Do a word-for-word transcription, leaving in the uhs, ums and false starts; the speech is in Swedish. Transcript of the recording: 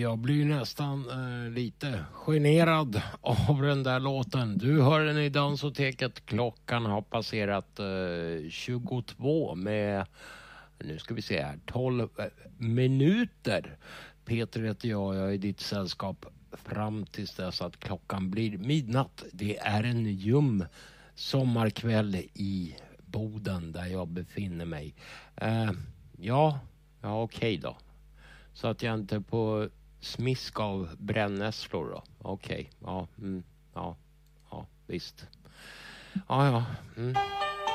jag blir nästan eh, lite generad av den där låten. Du hör den i Dansoteket. Klockan har passerat eh, tjugotvå med, nu ska vi se här, tolv minuter. Peter heter jag, jag är i ditt sällskap fram tills dess att klockan blir midnatt. Det är en ljum sommarkväll i Boden där jag befinner mig. Eh, ja, ja okej då. Så att jag inte på smisk av brännässlor då. Okej, ja, mm, ja, ja, visst. Ja, ja. Mm.